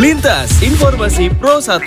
Lintas Informasi Pro 1.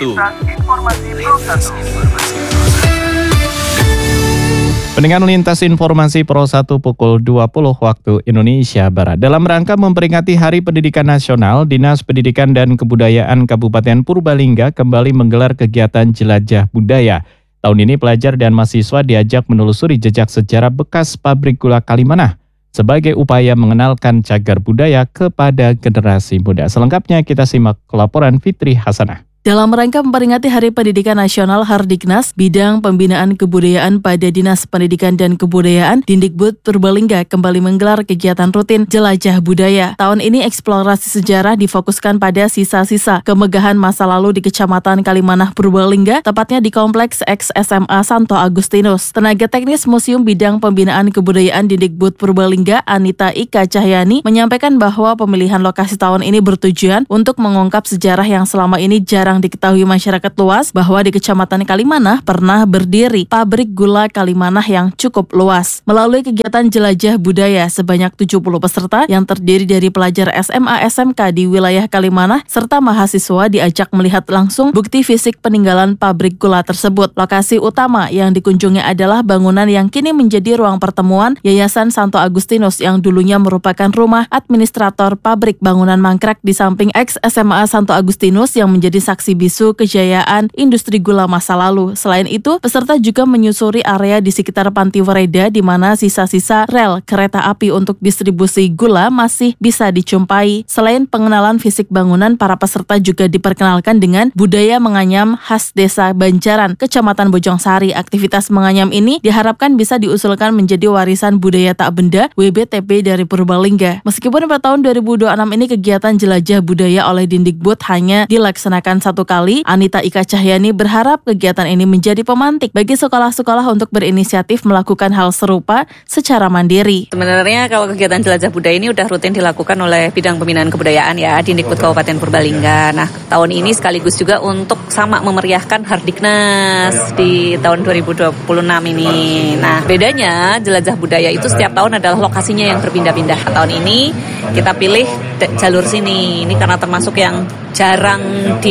Pendengar Lintas Informasi Pro 1 pukul 20 waktu Indonesia Barat. Dalam rangka memperingati Hari Pendidikan Nasional, Dinas Pendidikan dan Kebudayaan Kabupaten Purbalingga kembali menggelar kegiatan jelajah budaya. Tahun ini pelajar dan mahasiswa diajak menelusuri jejak sejarah bekas pabrik gula Kalimanah sebagai upaya mengenalkan cagar budaya kepada generasi muda. Selengkapnya kita simak laporan Fitri Hasanah. Dalam rangka memperingati Hari Pendidikan Nasional, Hardiknas, Bidang Pembinaan Kebudayaan pada Dinas Pendidikan dan Kebudayaan Dindikbud Purbalingga kembali menggelar kegiatan rutin jelajah budaya. Tahun ini eksplorasi sejarah difokuskan pada sisa-sisa kemegahan masa lalu di Kecamatan Kalimanah Purbalingga, tepatnya di Kompleks Ex-SMA Santo Agustinus. Tenaga teknis Museum Bidang Pembinaan Kebudayaan Dindikbud Purbalingga, Anita Ika Cahyani, menyampaikan bahwa pemilihan lokasi tahun ini bertujuan untuk mengungkap sejarah yang selama ini jarang diketahui masyarakat luas, bahwa di Kecamatan Kalimanah pernah berdiri pabrik gula Kalimanah yang cukup luas. Melalui kegiatan jelajah budaya, sebanyak 70 peserta yang terdiri dari pelajar SMA SMK di wilayah Kalimanah serta mahasiswa diajak melihat langsung bukti fisik peninggalan pabrik gula tersebut. Lokasi utama yang dikunjungi adalah bangunan yang kini menjadi ruang pertemuan Yayasan Santo Agustinus yang dulunya merupakan rumah administrator pabrik bangunan mangkrak di samping ex-SMA Santo Agustinus yang menjadi saksi bisu kejayaan industri gula masa lalu. Selain itu, peserta juga menyusuri area di sekitar Panti Wereda di mana sisa-sisa rel kereta api untuk distribusi gula masih bisa dijumpai. Selain pengenalan fisik bangunan, para peserta juga diperkenalkan dengan budaya menganyam khas Desa Banjaran, Kecamatan Bojongsari. Aktivitas menganyam ini diharapkan bisa diusulkan menjadi warisan budaya tak benda WBTP dari Purbalingga. Meskipun pada tahun 2026 ini kegiatan jelajah budaya oleh Dindikbud hanya dilaksanakan satu kali, Anita Ika Cahyani berharap kegiatan ini menjadi pemantik bagi sekolah-sekolah untuk berinisiatif melakukan hal serupa secara mandiri. Sebenarnya kalau kegiatan jelajah budaya ini udah rutin dilakukan oleh Bidang Pembinaan Kebudayaan ya, Dindikbud Kabupaten Purbalingga. Nah, tahun ini sekaligus juga untuk sama memeriahkan Hardiknas di tahun 2026 ini. Nah, bedanya jelajah budaya itu setiap tahun adalah lokasinya yang berpindah-pindah. Tahun ini kita pilih jalur sini. Ini karena termasuk yang jarang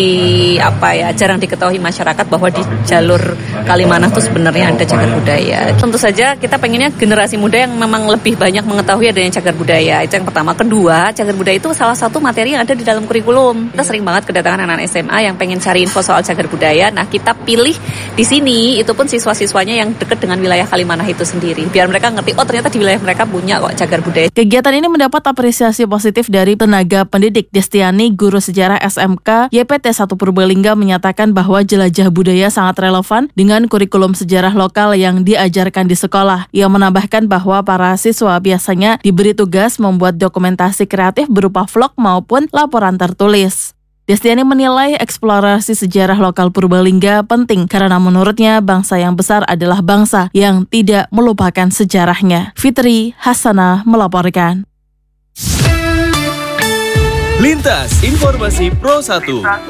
diketahui masyarakat bahwa di jalur Kalimanah itu sebenarnya ada cagar budaya. Tentu saja kita pengennya generasi muda yang memang lebih banyak mengetahui adanya cagar budaya. Itu yang pertama. Kedua, cagar budaya itu salah satu materi yang ada di dalam kurikulum. Kita sering banget kedatangan anak SMA yang pengen cari info soal cagar budaya. Nah, kita pilih di sini itu pun siswa-siswanya yang dekat dengan wilayah Kalimanah itu sendiri. Biar mereka ngerti, oh ternyata di wilayah mereka punya kok cagar budaya. Kegiatan ini mendapat apresiasi positif dari tenaga pendidik. Destiani, guru sejarah SMK YPT 1 Purbalingga, menyatakan bahwa jelajah budaya sangat relevan dengan kurikulum sejarah lokal yang diajarkan di sekolah. Ia menambahkan bahwa para siswa biasanya diberi tugas membuat dokumentasi kreatif berupa vlog maupun laporan tertulis. Destiani menilai eksplorasi sejarah lokal Purbalingga penting karena menurutnya bangsa yang besar adalah bangsa yang tidak melupakan sejarahnya. Fitri Hasanah melaporkan. Lintas Informasi Pro 1.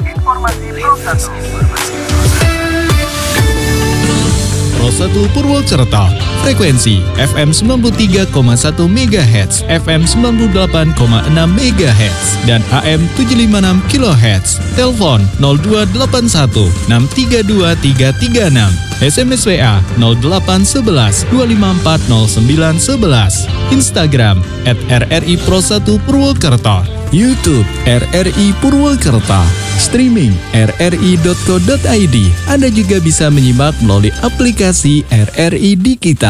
Pro 1 Purwokerto, frekuensi FM 93,1 MHz, FM 98,6 MHz, dan AM 756 kHz. Telepon 0281 632 336. SMS WA 0811 254 0911. Instagram @RRI Pro 1 Purwokerto. YouTube RRI Purwokerto. Streaming rri.co.id. Anda juga bisa menyimak melalui aplikasi RRI di kita.